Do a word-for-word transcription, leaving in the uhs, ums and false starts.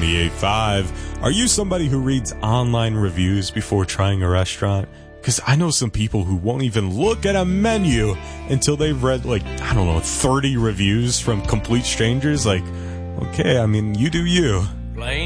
ninety-eight point five. Are you somebody who reads online reviews before trying a restaurant? Because I know some people who won't even look at a menu until they've read, like, I don't know, thirty reviews from complete strangers. Like, okay, I mean, you do you.